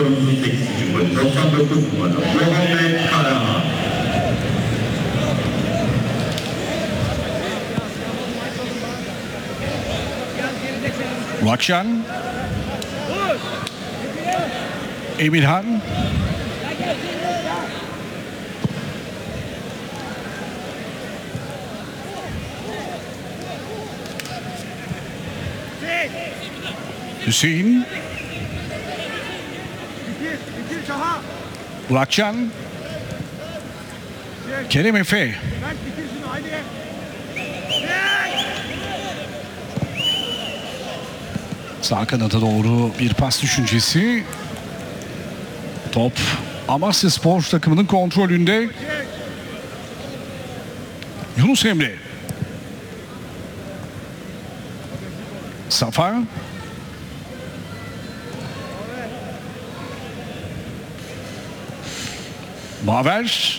28분 99분 모하메드 카라. Rakşan, Emirhan, Hüseyin, Rakşan, Kerem Efe, sağ kanada doğru bir pas düşüncesi. Top Amasyaspor takımının kontrolünde. Yunus Emre. Safa. Maver.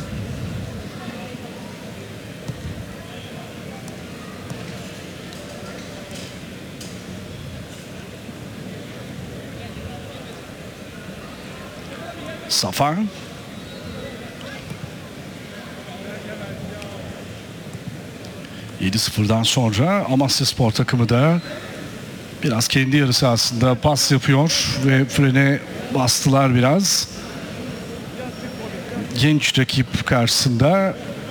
Safa. ...7-0'dan sonra Amasyaspor takımı da biraz kendi yarı sahasında pas yapıyor ve frene bastılar biraz. Genç rakip karşısında.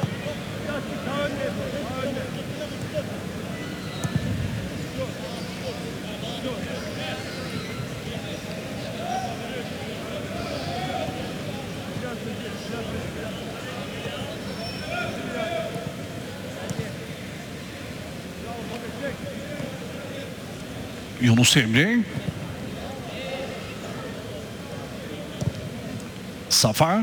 Yunus Emre. Safa.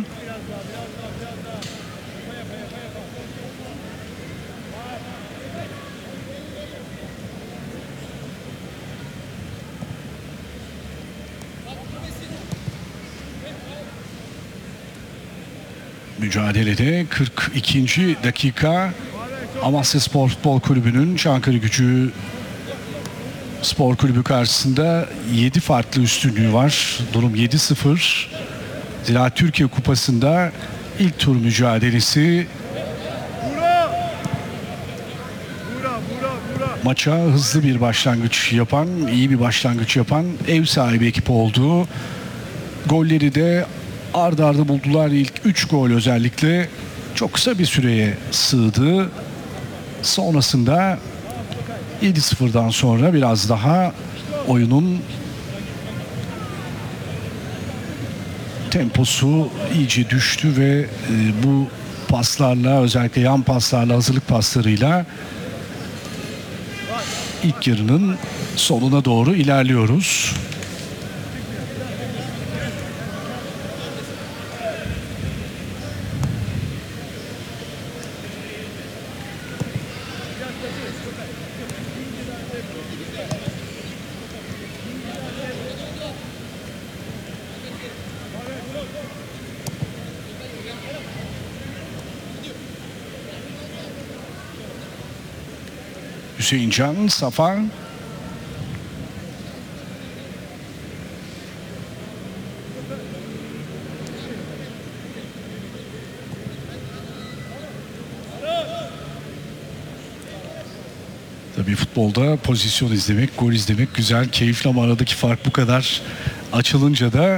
Mücadelede 42. dakika Amasyaspor Futbol Kulübü'nün Çankırıgücü Spor Kulübü karşısında 7 farklı üstünlüğü var. Durum 7-0. Ziraat Türkiye Kupası'nda ilk tur mücadelesi. Maça hızlı bir başlangıç yapan, iyi bir başlangıç yapan ev sahibi ekip oldu. Golleri de arda arda buldular. İlk 3 gol özellikle çok kısa bir süreye sığdı. Sonrasında 7-0'dan sonra biraz daha oyunun temposu iyice düştü ve bu paslarla, özellikle yan paslarla, hazırlık paslarıyla ilk yarının sonuna doğru ilerliyoruz. Hüseyin Can, Safa. Tabii futbolda pozisyon izlemek, gol izlemek güzel, keyifli ama aradaki fark bu kadar açılınca da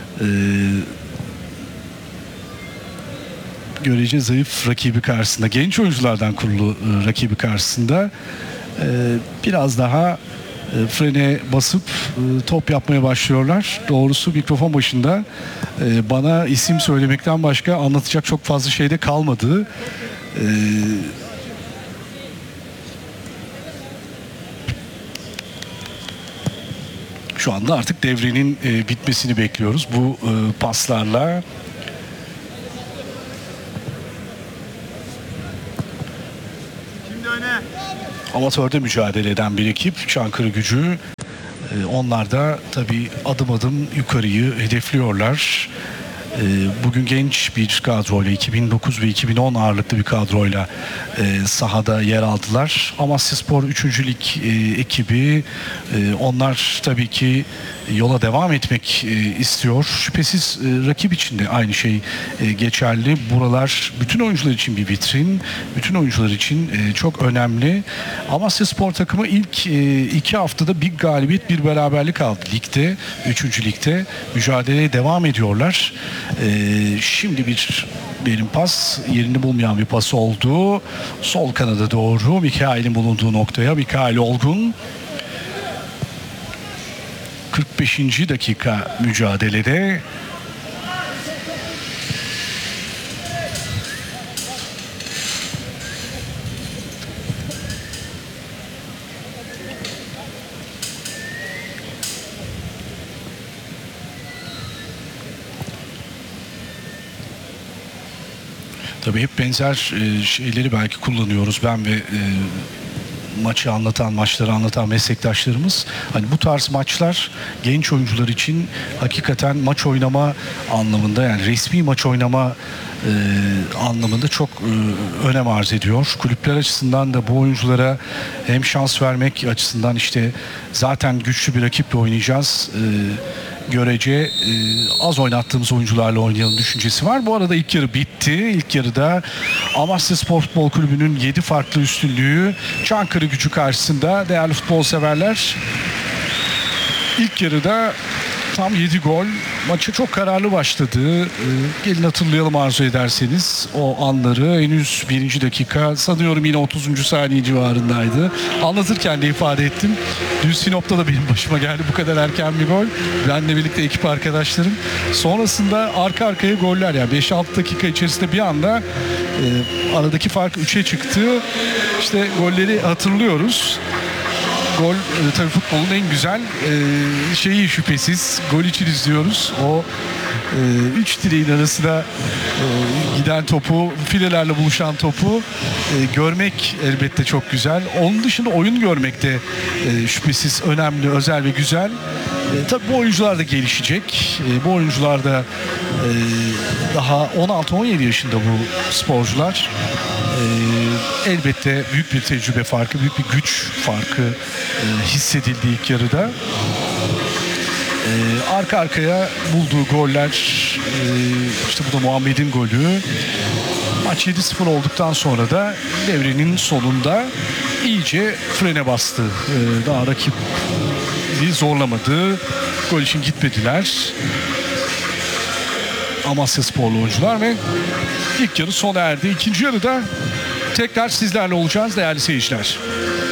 görece zayıf rakibi karşısında, genç oyunculardan kurulu rakibi karşısında biraz daha frene basıp top yapmaya başlıyorlar. Doğrusu mikrofon başında bana isim söylemekten başka anlatacak çok fazla şey de kalmadı. Şu anda artık devrenin bitmesini bekliyoruz bu paslarla. Amatörde mücadele eden bir ekip Çankırıgücü. Onlar da tabii adım adım yukarıyı hedefliyorlar. Bugün genç bir kadroyla, 2009 ve 2010 ağırlıklı bir kadroyla sahada yer aldılar. Amasyaspor 3. Lig ekibi. Onlar tabii ki yola devam etmek istiyor. Şüphesiz rakip için de aynı şey geçerli. Buralar bütün oyuncular için bir vitrin, bütün oyuncular için çok önemli. Amasyaspor takımı ilk 2 haftada bir galibiyet, bir beraberlik aldı ligde, 3. ligde. Mücadeleye devam ediyorlar. Şimdi bir derin pas, yerini bulmayan bir pas oldu. Sol kanada doğru Mikail'in bulunduğu noktaya. Mikail Olgun. 45. dakika mücadelede. Tabii hep benzer şeyleri belki kullanıyoruz. Ben ve maçları anlatan meslektaşlarımız. Hani bu tarz maçlar genç oyuncular için hakikaten maç oynama anlamında, yani resmi maç oynama anlamında çok önem arz ediyor. Kulüpler açısından da bu oyunculara hem şans vermek açısından, işte zaten güçlü bir rakiple oynayacağız. Görece az oynattığımız oyuncularla oynayalım düşüncesi var. Bu arada ilk yarı bitti. İlk yarıda Amasyaspor Futbol Kulübü'nün 7 farklı üstünlüğü Çankırıgücü karşısında değerli futbol severler. İlk yarıda tam 7 gol. Maça çok kararlı başladı. Gelin hatırlayalım arzu ederseniz o anları. Henüz 1. dakika, sanıyorum yine 30. saniye civarındaydı. Anlatırken de ifade ettim. Dün Sinop'ta da benim başıma geldi bu kadar erken bir gol. Benle birlikte ekip arkadaşlarım. Sonrasında arka arkaya goller, yani 5-6 dakika içerisinde bir anda aradaki fark 3'e çıktı. İşte golleri hatırlıyoruz. Gol tabii futbolun en güzel şeyi şüphesiz. Gol için izliyoruz. O 3 direğin arasına giden topu, filelerle buluşan topu görmek elbette çok güzel. Onun dışında oyun görmek de şüphesiz önemli, özel ve güzel. Tabii bu oyuncular da gelişecek. Bu oyuncular da daha 16-17 yaşında bu sporcular. Elbette büyük bir tecrübe farkı, büyük bir güç farkı hissedildi ilk yarıda. Arka arkaya bulduğu goller, işte bu da Muhammed'in golü. Maç 7-0 olduktan sonra da devrenin sonunda iyice frene bastı. Daha rakibi zorlamadı. Gol için gitmediler Amasyasporlu oyuncular ve ilk yarı sona erdi. İkinci yarıda tekrar sizlerle olacağız değerli seyirciler.